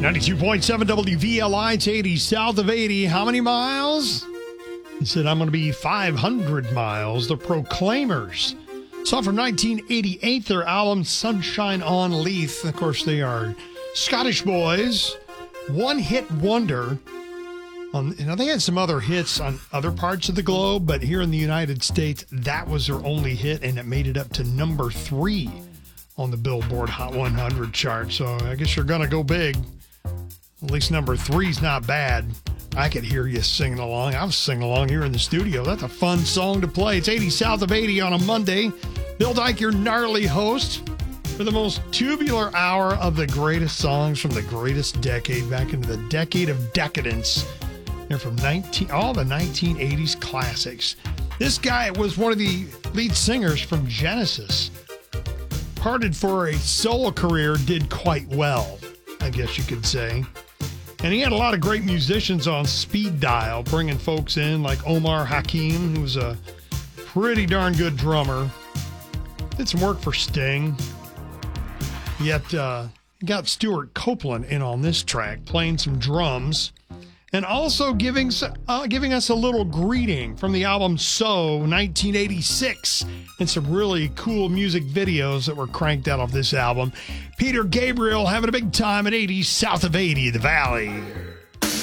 92.7 WVLI, it's 80 south of 80. How many miles? He said, I'm going to be 500 miles. The Proclaimers. Song from 1988, their album Sunshine on Leith. Of course, they are Scottish boys. One-hit wonder. They had some other hits on other parts of the globe, but here in the United States, that was their only hit, and it made it up to number 3 on the Billboard Hot 100 chart. So I guess you're going to go big. At least number 3's not bad. I could hear you singing along. I was singing along here in the studio. That's a fun song to play. It's 80 south of 80 on a Monday. Bill Dyke, your gnarly host, for the most tubular hour of the greatest songs from the greatest decade, back into the decade of decadence. They're from all the 1980s classics. This guy was one of the lead singers from Genesis. Parted for a solo career, did quite well, I guess you could say. And he had a lot of great musicians on speed dial, bringing folks in like Omar Hakim, who was a pretty darn good drummer. Did some work for Sting. Yet got Stuart Copeland in on this track, playing some drums. And also giving us a little greeting from the album So, 1986, and some really cool music videos that were cranked out of this album. Peter Gabriel having a big time at 80 south of 80, the Valley.